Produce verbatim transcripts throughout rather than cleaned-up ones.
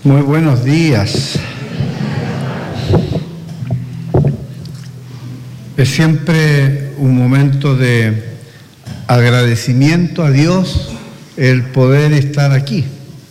Muy buenos días. Es siempre un momento de agradecimiento a Dios el poder estar aquí,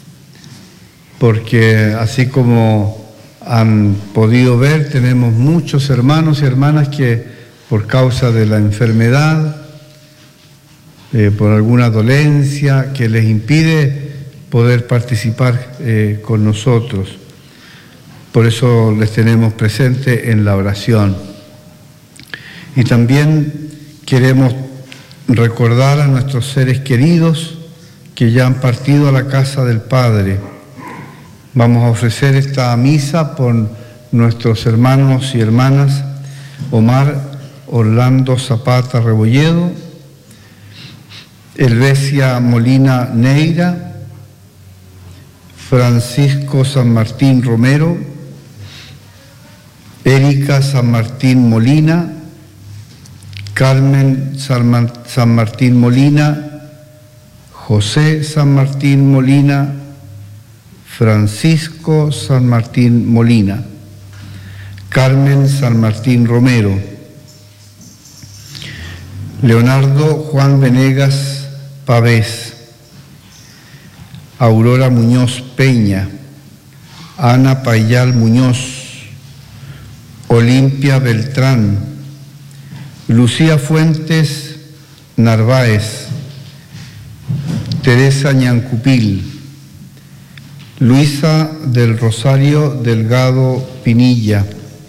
porque así como han podido ver, tenemos muchos hermanos y hermanas que por causa de la enfermedad, eh, por alguna dolencia que les impide poder participar eh, con nosotros. Por eso les tenemos presente en la oración. Y también queremos recordar a nuestros seres queridos que ya han partido a la casa del Padre. Vamos a ofrecer esta misa por nuestros hermanos y hermanas Omar Orlando Zapata Rebolledo, Helvecia Molina Neira, Francisco San Martín Romero, Erika San Martín Molina, Carmen San Martín Molina, José San Martín Molina, Francisco San Martín Molina, Carmen San Martín Romero, Leonardo Juan Venegas Pavés, Aurora Muñoz Peña, Ana Payal Muñoz, Olimpia Beltrán, Lucía Fuentes Narváez, Teresa Ñancupil, Luisa del Rosario Delgado Pinilla,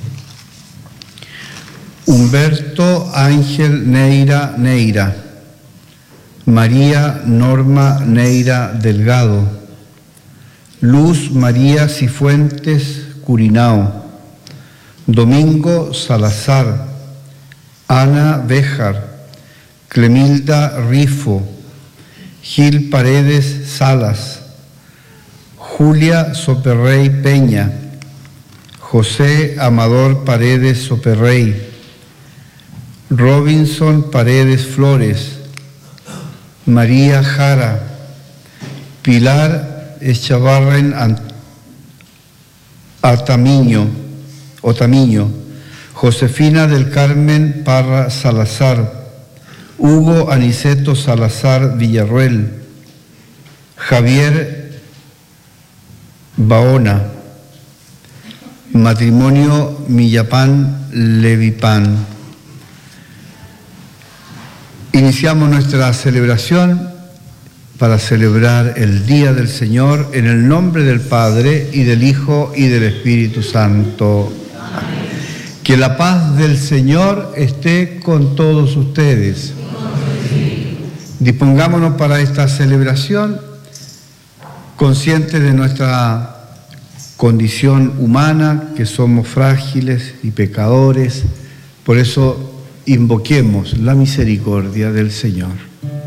Humberto Ángel Neira Neira, María Norma Neira Delgado, Luz María Cifuentes Curinao, Domingo Salazar, Ana Béjar, Clemilda Rifo, Gil Paredes Salas, Julia Soperrey Peña, José Amador Paredes Soperrey, Robinson Paredes Flores, María Jara, Pilar Echavarren Atamiño, Otamiño, Josefina del Carmen Parra Salazar, Hugo Aniceto Salazar Villarruel, Javier Baona, matrimonio Millapán Levipán. Iniciamos nuestra celebración para celebrar el Día del Señor en el nombre del Padre y del Hijo y del Espíritu Santo. Amén. Que la paz del Señor esté con todos ustedes. Dispongámonos para esta celebración conscientes de nuestra condición humana, que somos frágiles y pecadores. Por eso invoquemos la misericordia del Señor.